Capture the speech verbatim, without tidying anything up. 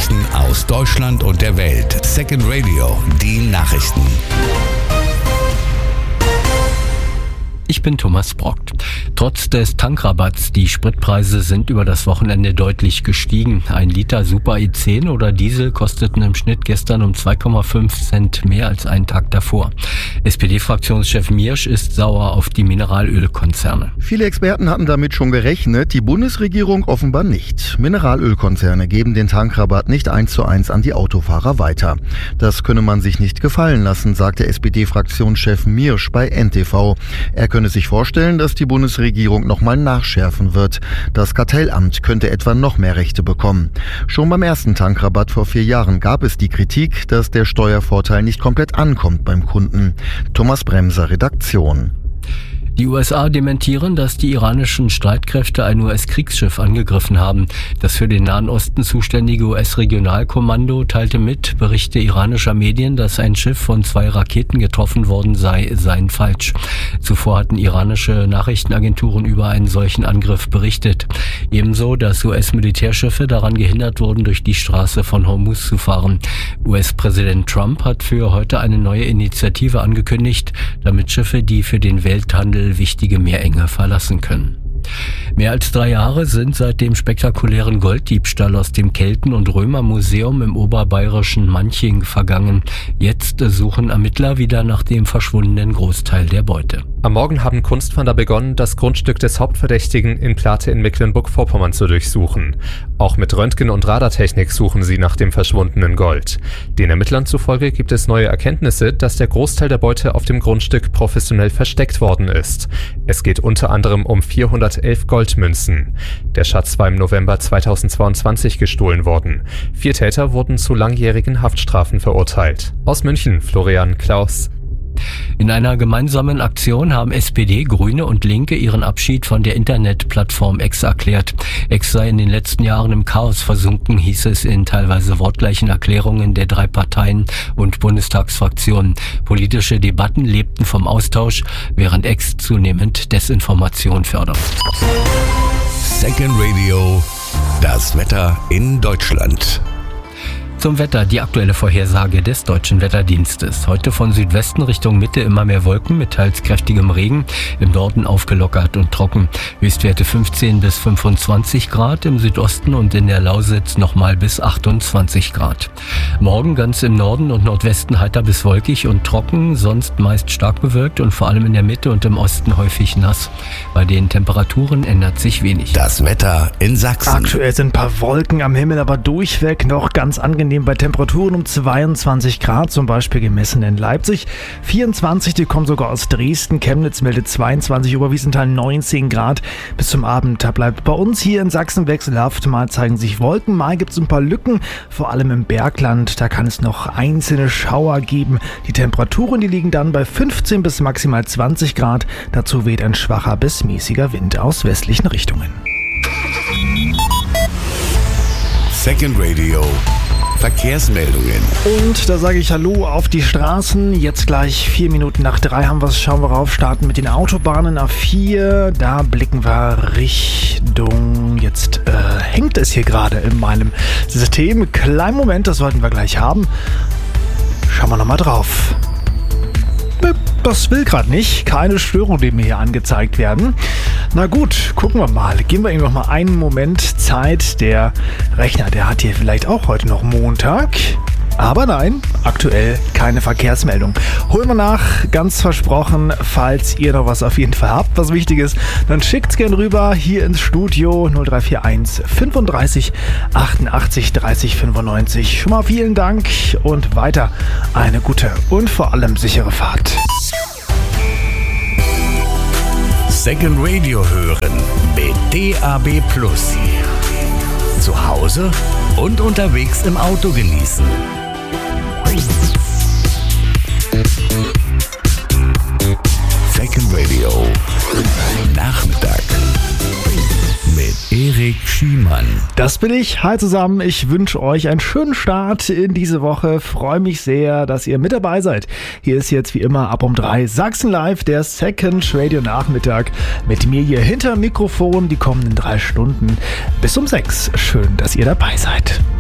Nachrichten aus Deutschland und der Welt. Second Radio, die Nachrichten. Ich bin Thomas Brockt. Trotz des Tankrabatts, die Spritpreise sind über das Wochenende deutlich gestiegen. Ein Liter Super E zehn oder Diesel kosteten im Schnitt gestern um zwei Komma fünf Cent mehr als einen Tag davor. S P D-Fraktionschef Miersch ist sauer auf die Mineralölkonzerne. Viele Experten hatten damit schon gerechnet, die Bundesregierung offenbar nicht. Mineralölkonzerne geben den Tankrabatt nicht eins zu eins an die Autofahrer weiter. Das könne man sich nicht gefallen lassen, sagte S P D-Fraktionschef Miersch bei N T V. Er könne sich vorstellen, dass die Bundesregierung nochmal nachschärfen wird. Das Kartellamt könnte etwa noch mehr Rechte bekommen. Schon beim ersten Tankrabatt vor vier Jahren gab es die Kritik, dass der Steuervorteil nicht komplett ankommt beim Kunden. Thomas Bremser, Redaktion. Die U S A dementieren, dass die iranischen Streitkräfte ein U S-Kriegsschiff angegriffen haben. Das für den Nahen Osten zuständige U S-Regionalkommando teilte mit, Berichte iranischer Medien, dass ein Schiff von zwei Raketen getroffen worden sei, seien falsch. Zuvor hatten iranische Nachrichtenagenturen über einen solchen Angriff berichtet. Ebenso, dass U S-Militärschiffe daran gehindert wurden, durch die Straße von Hormuz zu fahren. U S-Präsident Trump hat für heute eine neue Initiative angekündigt, damit Schiffe, die für den Welthandel wichtige Meerenge verlassen können. Mehr als drei Jahre sind seit dem spektakulären Golddiebstahl aus dem Kelten- und Römermuseum im oberbayerischen Manching vergangen. Jetzt suchen Ermittler wieder nach dem verschwundenen Großteil der Beute. Am Morgen haben Kunstfahnder begonnen, das Grundstück des Hauptverdächtigen in Plate in Mecklenburg-Vorpommern zu durchsuchen. Auch mit Röntgen- und Radartechnik suchen sie nach dem verschwundenen Gold. Den Ermittlern zufolge gibt es neue Erkenntnisse, dass der Großteil der Beute auf dem Grundstück professionell versteckt worden ist. Es geht unter anderem um vierhundertelf Goldmünzen. Der Schatz war im November zweitausendzweiundzwanzig gestohlen worden. Vier Täter wurden zu langjährigen Haftstrafen verurteilt. Aus München, Florian Klaus. In einer gemeinsamen Aktion haben S P D, Grüne und Linke ihren Abschied von der Internetplattform X erklärt. X sei in den letzten Jahren im Chaos versunken, hieß es in teilweise wortgleichen Erklärungen der drei Parteien und Bundestagsfraktionen. Politische Debatten lebten vom Austausch, während X zunehmend Desinformation fördert. Second Radio, das Wetter in Deutschland. Zum Wetter, die aktuelle Vorhersage des Deutschen Wetterdienstes. Heute von Südwesten Richtung Mitte immer mehr Wolken mit teils kräftigem Regen, im Norden aufgelockert und trocken. Höchstwerte fünfzehn bis fünfundzwanzig Grad, im Südosten und in der Lausitz nochmal bis achtundzwanzig Grad. Morgen ganz im Norden und Nordwesten heiter bis wolkig und trocken, sonst meist stark bewölkt und vor allem in der Mitte und im Osten häufig nass. Bei den Temperaturen ändert sich wenig. Das Wetter in Sachsen. Aktuell sind ein paar Wolken am Himmel, aber durchweg noch ganz angenehm bei Temperaturen um zweiundzwanzig Grad, zum Beispiel gemessen in Leipzig. vierundzwanzig, die kommen sogar aus Dresden. Chemnitz meldet zweiundzwanzig, Oberwiesenthal neunzehn Grad. Bis zum Abend da bleibt bei uns hier in Sachsen wechselhaft. Mal zeigen sich Wolken, mal gibt es ein paar Lücken, vor allem im Bergland. Da kann es noch einzelne Schauer geben. Die Temperaturen, die liegen dann bei fünfzehn bis maximal zwanzig Grad. Dazu weht ein schwacher bis mäßiger Wind aus westlichen Richtungen. Second Radio. Verkehrsmeldungen. Und da sage ich Hallo auf die Straßen. Jetzt gleich vier Minuten nach drei haben wir es. Schauen wir rauf, starten mit den Autobahnen. A vier, da blicken wir Richtung, jetzt äh, hängt es hier gerade in meinem System. Kleinen Moment, das sollten wir gleich haben. Schauen wir nochmal drauf. Das will gerade nicht. Keine Störung, die mir hier angezeigt werden. Na gut, gucken wir mal. Geben wir ihm noch mal einen Moment Zeit. Der Rechner, der hat hier vielleicht auch heute noch Montag. Aber nein, aktuell keine Verkehrsmeldung. Holen wir nach, ganz versprochen. Falls ihr noch was auf jeden Fall habt, was wichtig ist, dann schickt's gern rüber hier ins Studio null drei vier eins fünfunddreißig achtundachtzig dreißig fünfundneunzig. Schon mal vielen Dank und weiter eine gute und vor allem sichere Fahrt. Second Radio hören mit D A B Plus. Zu Hause und unterwegs im Auto genießen. Second Radio Nachmittag mit Erik Schiemann. Das bin ich. Hi zusammen. Ich wünsche euch einen schönen Start in diese Woche. Freue mich sehr, dass ihr mit dabei seid. Hier ist jetzt wie immer ab um drei Sachsen Live, der Second Radio Nachmittag. Mit mir hier hinter Mikrofon die kommenden drei Stunden bis um sechs. Schön, dass ihr dabei seid.